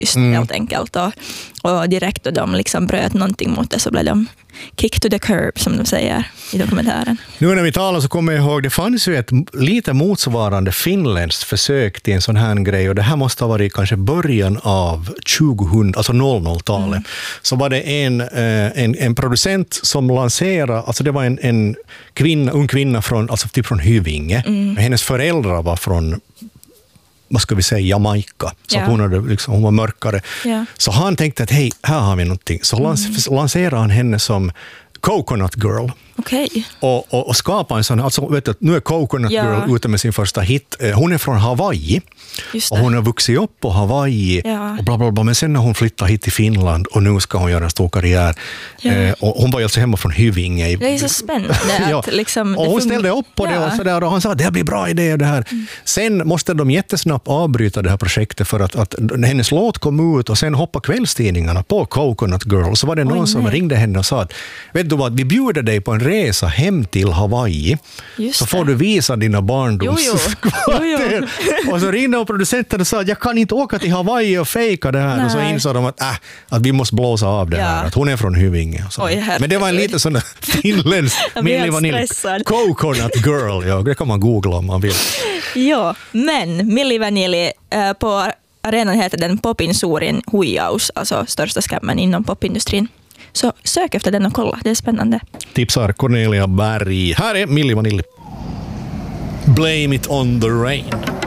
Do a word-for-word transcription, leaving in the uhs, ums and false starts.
tyst Mm. helt enkelt. Och, och direkt då de liksom bröt någonting mot det så blev de kick to the curb, som de säger i dokumentären. Nu när vi talar så kommer jag ihåg, det fanns ju ett lite motsvarande finländskt försök till en sån här grej, och det här måste ha varit kanske början av tjugohundra, alltså noll noll-talet. Mm. Så var det en, en, en producent som lanserade, alltså det var en, en kvinna, ung kvinna från, alltså typ från Hyvinge. Mm. Hennes föräldrar var från, vad ska vi säga, Jamaica. Så ja. hon, hade liksom, hon var mörkare. Ja. Så han tänkte att hej, här har vi någonting. Så mm. lans- lanserade han henne som Coconut Girl. Okay. Och, och, och skapa en sån, alltså vet du, nu är Coconut ja. Girl ute med sin första hit. Hon är från Hawaii. Och hon har vuxit upp på Hawaii. Ja. Och bla bla bla. Men sen när hon flyttade hit till Finland och nu ska hon göra en stor karriär. Ja. Eh, och hon var alltså hemma från Hyvinge. Det är så spännande. ja. att liksom, och hon ställde upp på ja. det och, så där, och han sa att det här blir bra idé. Det här. Mm. Sen måste de jättesnabbt avbryta det här projektet för att, att hennes låt kom ut och sen hoppade kvällstidningarna på Coconut Girl. Så var det någon Oj, som ringde henne och sa att vet du vad, vi bjuder dig på en resa hem till Hawaii. Just så det. får du visa dina barndomskvarter. Och så ringde och producenten och sa att jag kan inte åka till Hawaii och fejka det här. Nej. Och så insåg de att, äh, att vi måste blåsa av det ja. här. Att hon är från Hyvinge. Oj, men det var en liten sån där finländsk Milli Vanilli Coconut Girl. Ja, det kan man googla om man vill. Ja, men Milli Vanilli äh, på arenan heter den Popinsuurin huijaus, alltså största skammen inom popindustrin. Så sök efter den och kolla, det är spännande. Tipsar Cornelia Berg. Här är Milli Vanilli. Blame it on the rain.